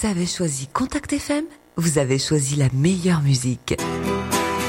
Vous avez choisi Contact FM, vous avez choisi la meilleure musique.